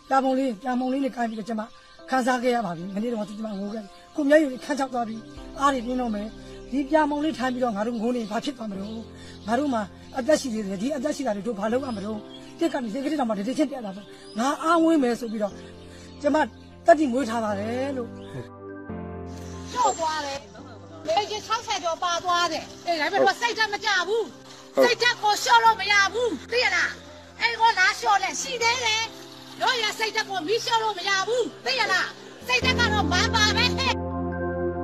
ပြာမုံလေးနဲ့ကိုင်းပြီးတော့ကျွန်မခန်းစားခဲ့ရပါပြီမနေ့တော့ကျွန်မငိုခဲ့ခုမျက်ရည်ခန်းချောက်သွားပြီးအားတွေပြင်းတော့မယ်ဒီပြာမုံလေးထိုင်ပြီးတော့ငါတို့ငိုနေဘာဖြစ်သွားမလို့ငါတို့မှာအသက်ရှိသေးတယ်ဒီအသက်ရှိတာတွေတို့ဘာလုပ်ရမလို့တက်ကနေစိတ်ကလေးတော့မှတတိချင်းပြတ်လာတော့ငါအားဝင်းမယ်ဆိုပြီးတော့ကျွန်မတက်တိမွေးထားပါတယ်လို့ကျော်သွားတယ်လေကြီး60ကျော်ပါသွားတယ်အေးဒါပေမဲ့စိတ်ဓာတ်မကြဘူးစိတ်ဓာတ်ကိုလျှော့လို့မရဘူးသိရလားအဲ့ကိုလာလျှော့လဲရှိသေးတယ်တို့ရစိတ်ဓာတ်ကိုမီးလျှော့လို့မရဘူးသိရလားစိတ်ဓာတ်ကတော့မန်ပါပဲဟဲ့